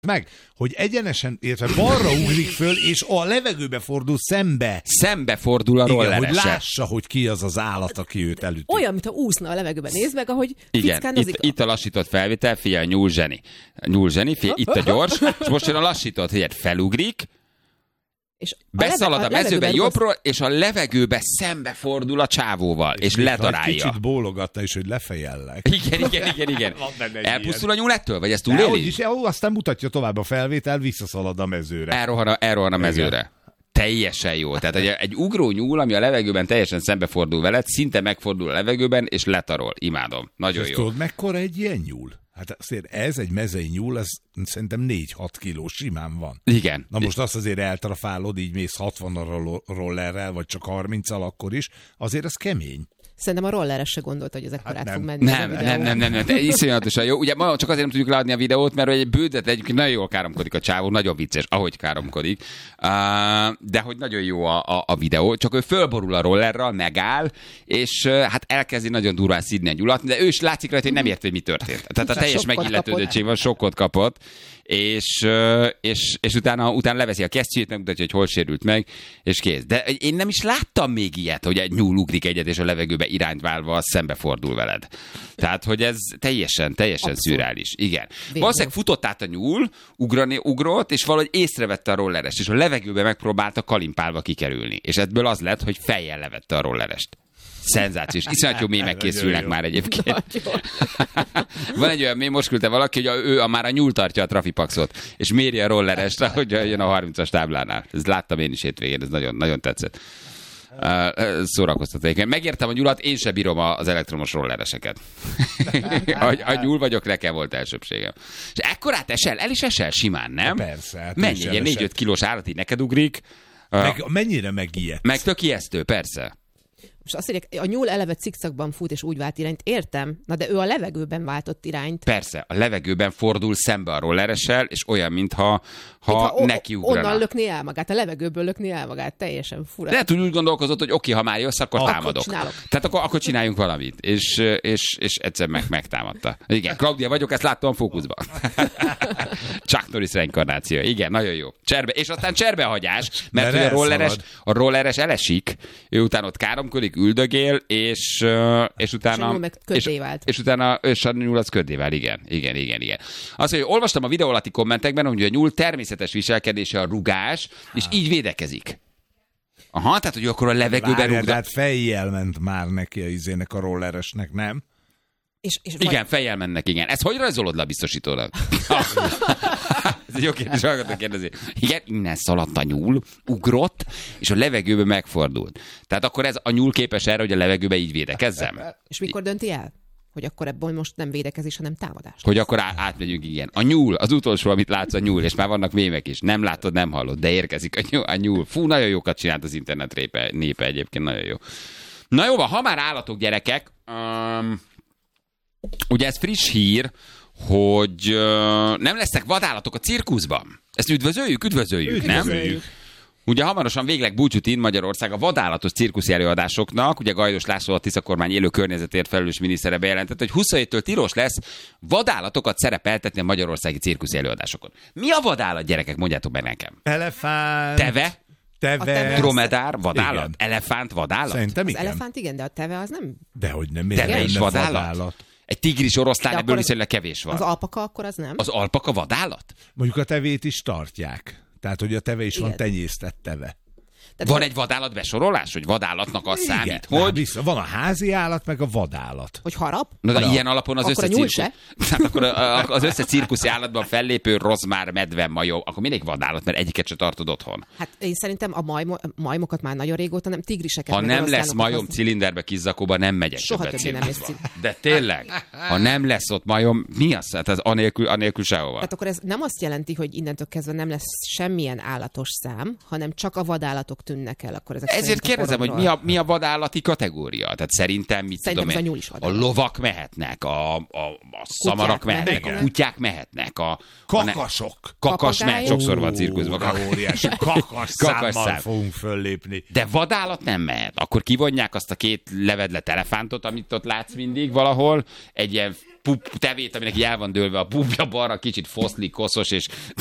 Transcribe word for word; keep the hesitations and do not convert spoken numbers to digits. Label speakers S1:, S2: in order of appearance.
S1: meg, hogy egyenesen, illetve balra ugrik föl, és a levegőbe fordul szembe.
S2: Szembe fordul a rollerese.
S1: Igen, hogy lássa, hogy ki az az állat, aki őt elüti.
S3: Olyan, mintha úszna a levegőben. Nézd meg, ahogy
S2: igen,
S3: fickánozik.
S2: itt, itt a lassított felvétel, figyelj, nyúl zseni. Nyúl zseni, figyelj, itt a gyors, és most jön a lassított, figyelj, felugrik,
S3: és
S2: beszalad a,
S3: a
S2: mezőben jobbról, és a levegőbe szembe fordul a csávóval, és, és ledarálja.
S1: Kicsit bólogatta is, hogy lefejellek.
S2: Igen, igen, igen, igen. Elpusztul a nyúl ettől? Vagy ezt túléli?
S1: Is, ó, aztán mutatja tovább a felvétel, visszaszalad a mezőre.
S2: Elrohan a, elrohan a mezőre. Igen. Teljesen jó. Tehát egy, egy ugró nyúl, ami a levegőben teljesen szembefordul veled, szinte megfordul a levegőben, és letarol. Imádom. Nagyon jó.
S1: Tudod, mekkora egy ilyen nyúl? Hát azért ez egy mezei nyúl, ez szerintem négy-hat kiló simán van.
S2: Igen.
S1: Na most azt azért eltrafálod, így mész hatvannal rollerrel, vagy csak harminccal akkor is, azért ez kemény.
S3: Szerintem a rolleres se gondolta, hogy ez ekkorát
S1: hát nem.
S3: fog menni.
S2: Nem, nem, nem, nem, nem, nem. Iszonyatosan jó. Ugye ma csak azért nem tudjuk leadni a videót, mert egy bődet egyébként nagyon jól káromkodik a csávó, nagyon vicces, ahogy káromkodik. Uh, de hogy nagyon jó a, a, a videó, csak ő fölborul a rollerral, megáll, és uh, hát elkezdi nagyon durván szídni a nyulat, de ő is látszik rajta, hogy nem ért, hogy mi történt. Tehát a teljes megilletődöttség van, sokkot kapott, és, uh, és, és utána, utána leveszi a kesztyűjét, megmutatja, hogy hol sérült meg, és kész. De én nem is láttam még ilyet, hogy egy nyúl ugrik egyet, és a levegőbe irányt válva szembefordul veled. Tehát, hogy ez teljesen, teljesen szürreális. Igen. Valószínűleg futott át a nyúl, ugrani, ugrott, és valahogy észrevette a rollerest, és a levegőbe megpróbálta kalimpálva kikerülni. És ebből az lett, hogy fejjel levette a rollerest. Szenzációs. Iszonyat jó mémek készülnek már egyébként. Van egy olyan mém, most küldte valaki, hogy ő a, már a nyúl tartja a trafipaxot, és méri a rolleresre, hogy jön a harmincas táblánál. Ezt láttam én is hétvégén, ez nagyon, nagyon tetszett. Uh, szórakoztató. Megértem a nyulat, én sem bírom az elektromos rollereseket. a, a nyúl vagyok, nekem volt elsőbségem. És ekkorát esel? El is esel simán, nem?
S1: Persze. Hát
S2: mennyi? Ilyen négy-öt kilós állat így neked ugrik.
S1: Meg, uh, mennyire megijedt?
S2: Meg tök ijesztő, persze.
S3: Most azt mondják, a nyúl eleve cikszakban fut, és úgy vált irányt. Értem, na de ő a levegőben váltott irányt.
S2: Persze, a levegőben fordul szembe a rolleressel, és olyan, mintha ha
S3: mintha
S2: neki ugrana.
S3: Onnan lökné el magát, a levegőből lökné el magát, teljesen fura.
S2: Lehet, hogy úgy gondolkozott, hogy oké, ha már jössz, akkor, akkor támadok.
S3: Csinálok.
S2: Tehát akkor, akkor csináljunk valamit. És, és, és egyszer meg, megtámadta. Igen, Claudia vagyok, ezt láttam a Fókuszban. Chuck Norris reinkarnáció. Igen, nagyon jó. Cserbe. És aztán cserbehagyás, mert hogy a rolleres, a rolleres elesik, ő utána ott káromkodik, üldögél, és, és utána... És, és utána és a nyúl az köddé vált. Igen, igen, igen, igen. Azt mondja, olvastam a videó alatti kommentekben, hogy a nyúl természetes viselkedése a rugás, és így védekezik. Aha, tehát, hogy akkor a levegőben rúg.
S1: Hát fejjel ment már neki a izének, a rolleresnek, nem?
S3: És, és
S2: igen,
S3: vagy...
S2: fejjel mennek, igen. Ezt hogy rajzolod le a biztosítónak? Ez egy jó kérdés, hallgatok kérdezi. Igen, innen szaladt a nyúl, ugrott, és a levegőbe megfordult. Tehát akkor ez a nyúl képes erre, hogy a levegőbe így védekezzem?
S3: És mikor dönti el? Hogy akkor ebből most nem védekezés, hanem támadás.
S2: Hogy akkor á- átmegyünk, igen. A nyúl, az utolsó, amit látsz, a nyúl, és már vannak mémek is. Nem látod, nem hallod, de érkezik a nyúl. A nyúl. Fú, nagyon jókat csinált az internet répe, népe egyébként, nagyon jó. Na jó van, ha már állatok, gyerekek, um, ugye ez friss hír, hogy uh, nem lesznek vadállatok a cirkuszban. Ezt üdvözöljük, üdvözöljük, üdvözöljük. Nem? Ugye hamarosan végleg búcsút ír Magyarország a vadállatos cirkuszi előadásoknak. Ugye Gajdos László, a Tisza kormány élő környezetért felelős minisztere bejelentette, hogy huszonhéttől tilos lesz vadállatokat szerepeltetni a magyarországi cirkuszi előadásokon. Mi a vadállat, gyerekek? Mondjátok meg nekem.
S1: Elefánt.
S2: Teve?
S1: Teve.
S2: Dromedár, vadállat?
S1: Igen.
S2: Elefánt, vadállat?
S1: Szerintem
S3: Az
S1: igen.
S3: elefánt igen, de a teve az nem...
S1: Dehogy nem.
S2: Teve is vadállat? vadállat? Egy tigris oroszlán, ebből viszonylag kevés van.
S3: Az alpaka akkor az nem?
S2: Az alpaka vadállat?
S1: Mondjuk a tevét is tartják. Tehát, hogy a teve is igen. Van tenyésztett teve.
S2: Tehát van egy vadállat besorolás, hogy vadállatnak az igen, számít, hogy...
S1: Vissza. Van a házi állat, meg a vadállat.
S3: Hogy harap?
S2: Na, de
S3: Na.
S2: ilyen alapon az
S3: akkor
S2: össze cirkusz... Tehát akkor az össze cirkuszi állatban fellépő rozmár, medve, majom, akkor mindig vadállat, mert egyiket se tartod otthon.
S3: Hát én szerintem a majmo, majmokat már nagyon régóta nem, tigriseket.
S2: Ha nem lesz majom az... cilinderbe, kizzakóba, nem megyek
S3: soha többé nem lesz.
S2: De tényleg, ha nem lesz ott majom, mi az? Hát az anélkül, anélkül sehova.
S3: Tehát akkor ez nem azt jelenti, hogy innentől kezdve nem lesz semmilyen állatos szám, hanem csak a vadállatok tűnnek el. Akkor
S2: ezért kérdezem, hogy mi a, mi a vadállati kategória? Tehát szerintem, mit
S3: szerintem
S2: tudom én, a, a lovak mehetnek, a, a, a szamarak mehetnek, mehetnek, a kutyák mehetnek, a
S1: kakasok.
S2: A kakas mehet, sokszor van cirkuszban.
S1: Óriási kakas számmal fogunk föllépni.
S2: De vadállat nem mehet. Akkor kivonják azt a két levedlet elefántot, amit ott látsz mindig valahol, egy ilyen pup tevét, aminek el van dőlve a pupja balra, kicsit foszli, koszos, és